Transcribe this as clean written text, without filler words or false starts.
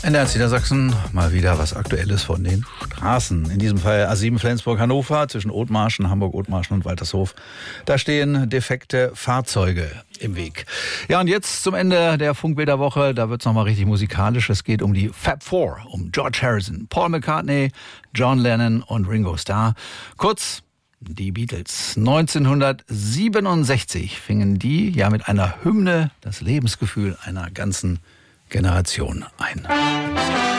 NDR Niedersachsen, mal wieder was Aktuelles von den Straßen. In diesem Fall A7 Flensburg-Hannover zwischen Othmarschen, Hamburg-Othmarschen und Waltershof. Da stehen defekte Fahrzeuge im Weg. Ja, und jetzt zum Ende der Funkbilderwoche, da wird's nochmal richtig musikalisch. Es geht um die Fab Four, um George Harrison, Paul McCartney, John Lennon und Ringo Starr. Kurz, die Beatles. 1967 fingen die ja mit einer Hymne das Lebensgefühl einer ganzen Generation ein.